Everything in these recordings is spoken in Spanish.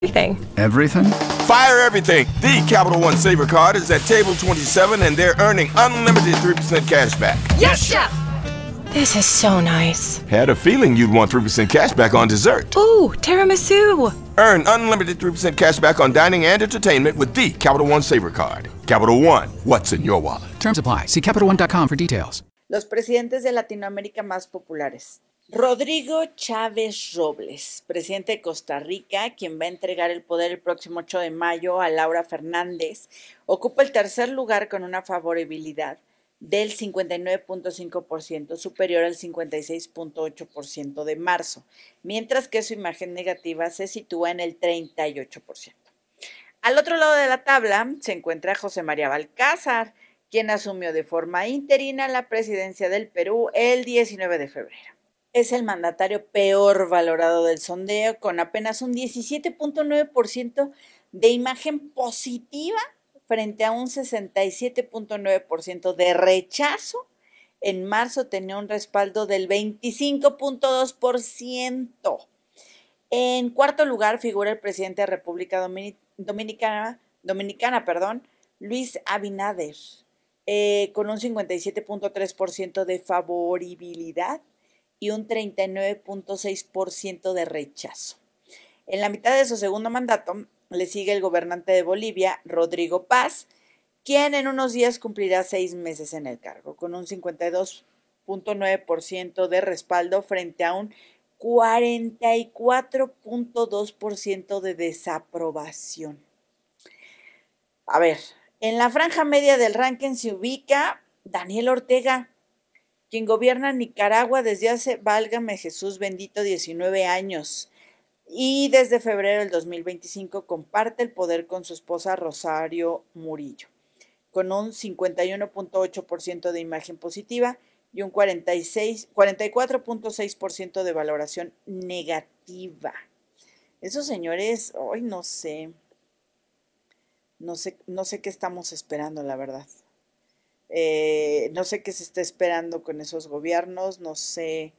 Everything. Everything? Fire everything. The Capital One Saver Card is at table 27 and they're earning unlimited 3% cash back. Yes, Chef! This is so nice. Had a feeling you'd want 3% cash back on dessert. Ooh, tiramisu! Earn unlimited 3% cash back on dining and entertainment with the Capital One Saver Card. Capital One, what's in your wallet? Terms apply. See CapitalOne.com for details. Los presidentes de Latinoamérica más populares. Rodrigo Chávez Robles, presidente de Costa Rica, quien va a entregar el poder el próximo 8 de mayo a Laura Fernández, ocupa el tercer lugar con una favorabilidad del 59.5%, superior al 56.8% de marzo, mientras que su imagen negativa se sitúa en el 38%. Al otro lado de la tabla se encuentra José María Balcázar, quien asumió de forma interina la presidencia del Perú el 19 de febrero. Es el mandatario peor valorado del sondeo, con apenas un 17.9% de imagen positiva frente a un 67.9% de rechazo. En marzo tenía un respaldo del 25.2%. En cuarto lugar figura el presidente de República Dominicana, Luis Abinader, con un 57.3% de favorabilidad y un 39.6% de rechazo. En la mitad de su segundo mandato le sigue el gobernante de Bolivia, Rodrigo Paz, quien en unos días cumplirá 6 meses en el cargo, con un 52.9% de respaldo frente a un 44.2% de desaprobación. A ver, en la franja media del ranking se ubica Daniel Ortega, quien gobierna Nicaragua desde hace, válgame Jesús bendito, 19 años. Y desde febrero del 2025 comparte el poder con su esposa Rosario Murillo, con un 51.8% de imagen positiva y un 44.6% de valoración negativa. Esos señores, hoy no sé qué estamos esperando, la verdad. No sé qué se está esperando con esos gobiernos, no sé.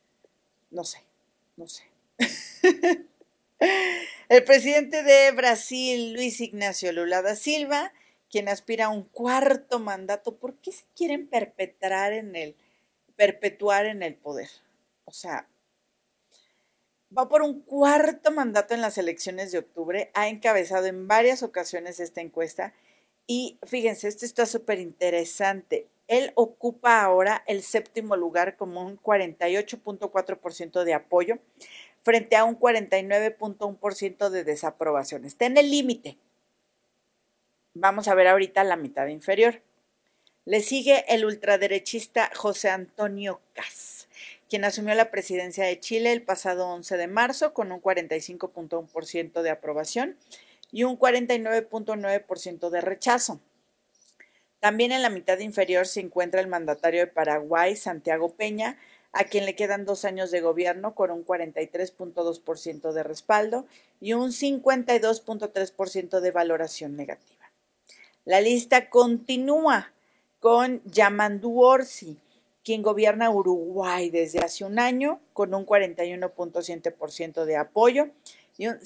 El presidente de Brasil, Luis Ignacio Lula da Silva, quien aspira a un cuarto mandato. ¿Por qué se quieren perpetuar en el poder? O sea, va por un cuarto mandato en las elecciones de octubre, ha encabezado en varias ocasiones esta encuesta y fíjense, esto está súper interesante. Él ocupa ahora el séptimo lugar con un 48.4% de apoyo frente a un 49.1% de desaprobación. Está en el límite. Vamos a ver ahorita la mitad inferior. Le sigue el ultraderechista José Antonio Kast, quien asumió la presidencia de Chile el pasado 11 de marzo con un 45.1% de aprobación y un 49.9% de rechazo. También en la mitad inferior se encuentra el mandatario de Paraguay, Santiago Peña, a quien le quedan 2 años de gobierno con un 43.2% de respaldo y un 52.3% de valoración negativa. La lista continúa con Yamandu Orsi, quien gobierna Uruguay desde hace un año con un 41.7% de apoyo y un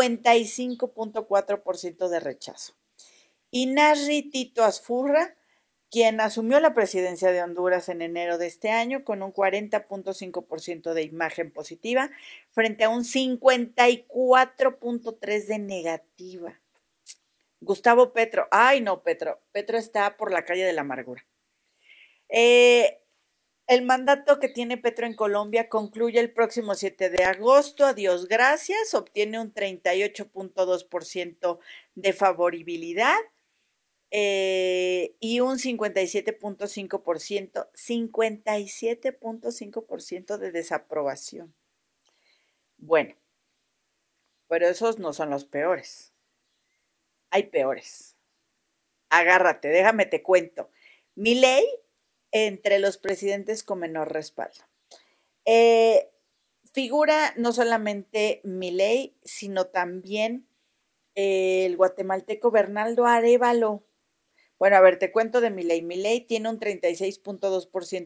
55.4% de rechazo. Inarri Tito Asfurra, quien asumió la presidencia de Honduras en enero de este año con un 40.5% de imagen positiva frente a un 54.3% de negativa. Gustavo Petro, Petro está por la calle de la amargura. El mandato que tiene Petro en Colombia concluye el próximo 7 de agosto, a Dios gracias, obtiene un 38.2% de favorabilidad y un 57.5% de desaprobación. Bueno, pero esos no son los peores. Hay peores. Agárrate, déjame te cuento. Milei entre los presidentes con menor respaldo. Figura no solamente Milei, sino también el guatemalteco Bernardo Arévalo. Bueno, a ver, te cuento de Milei. Milei tiene un 36.2%